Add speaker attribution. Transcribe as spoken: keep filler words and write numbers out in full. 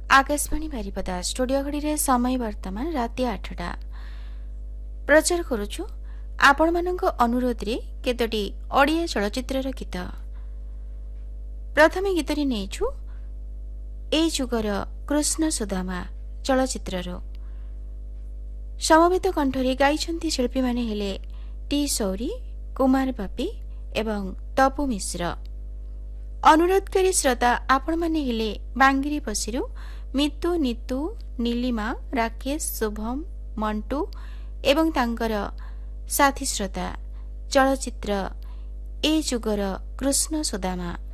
Speaker 1: Akashvani Baripada studio घड़ी रे समय वर्तमान राति आठटा प्रचार करुछु आपण मानक अनुरोध रे केतोटी ओडिया चलचित्र गीत। प्रथम गीतरी नेछु ए जुगर कृष्ण सुदामा चलचित्र समवेत कंठरे गाइछन्ति शिल्पी माने हेले टी सौरी, कुमार बापी एवं तपु मिश्र। अनुरोधकारी श्रोता आपण माने हेले बांगिरी पसिरु मितु, नीतू, नीलिमा, राकेश, शुभम, मंटू एवं तांकर साथी श्रोता चलचित्र ए जुगर कृष्ण सुदामा